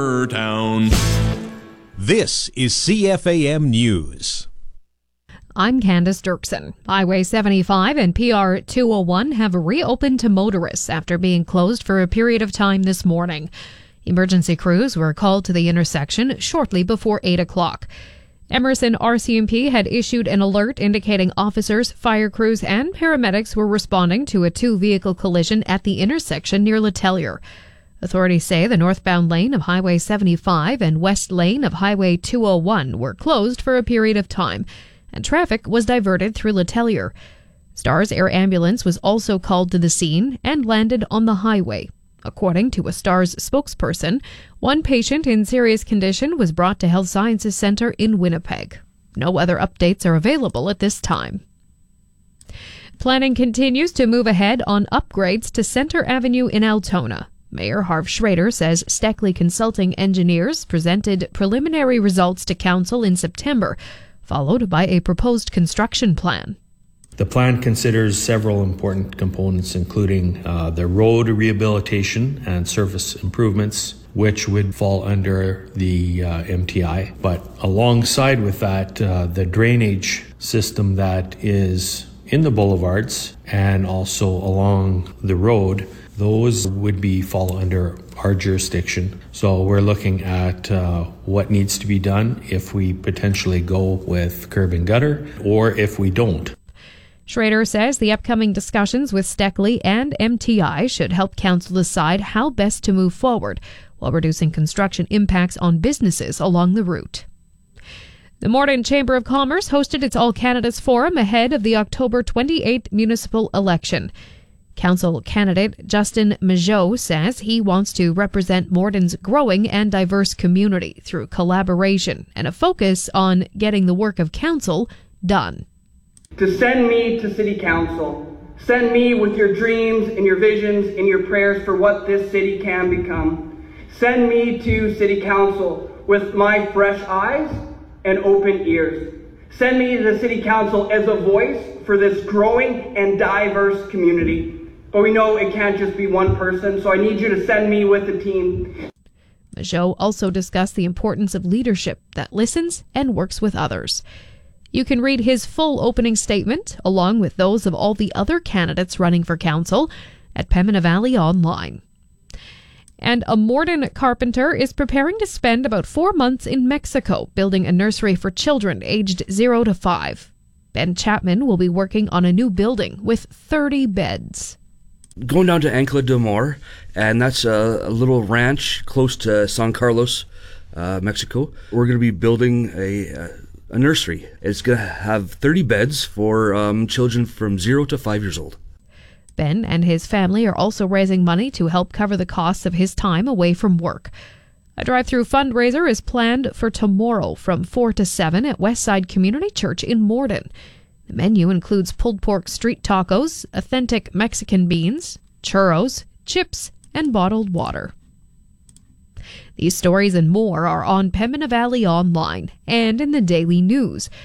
Town. This is CFAM News. I'm Candace Dirksen. Highway 75 and PR 201 have reopened to motorists after being closed for a period of time this morning. Emergency crews were called to the intersection shortly before 8 o'clock. Emerson RCMP had issued an alert indicating officers, fire crews, and paramedics were responding to a two-vehicle collision at the intersection near Letellier. Authorities say the northbound lane of Highway 75 and west lane of Highway 201 were closed for a period of time, and traffic was diverted through Letellier. STARS Air Ambulance was also called to the scene and landed on the highway. According to a STARS spokesperson, one patient in serious condition was brought to Health Sciences Centre in Winnipeg. No other updates are available at this time. Planning continues to move ahead on upgrades to Centre Avenue in Altona. Mayor Harv Schrader says Steckley Consulting Engineers presented preliminary results to Council in September, followed by a proposed construction plan. The plan considers several important components, including the road rehabilitation and surface improvements, which would fall under the MTI. But alongside with that, the drainage system that is in the boulevards and also along the road, those would fall under our jurisdiction. So we're looking at what needs to be done if we potentially go with curb and gutter or if we don't. Schrader says the upcoming discussions with Steckley and MTI should help Council decide how best to move forward while reducing construction impacts on businesses along the route. The Morden Chamber of Commerce hosted its All Candidates Forum ahead of the October 28th municipal election. Council candidate Justin Majot says he wants to represent Morden's growing and diverse community through collaboration and a focus on getting the work of council done. To send me to City Council. Send me with your dreams and your visions and your prayers for what this city can become. Send me to City Council with my fresh eyes and open ears. Send me to the City Council as a voice for this growing and diverse community. But we know it can't just be one person, so I need you to send me with the team. Majot also discussed the importance of leadership that listens and works with others. You can read his full opening statement, along with those of all the other candidates running for council, at Pembina Valley Online. And a Morden carpenter is preparing to spend about 4 months in Mexico building a nursery for children aged 0 to 5. Ben Chapman will be working on a new building with 30 beds. Going down to Ancla de Mor, and that's a little ranch close to San Carlos, Mexico. We're going to be building a nursery. It's going to have 30 beds for children from 0 to 5 years old. Ben and his family are also raising money to help cover the costs of his time away from work. A drive-through fundraiser is planned for tomorrow from 4 to 7 at Westside Community Church in Morden. The menu includes pulled pork street tacos, authentic Mexican beans, churros, chips, and bottled water. These stories and more are on Pembina Valley Online and in the Daily News.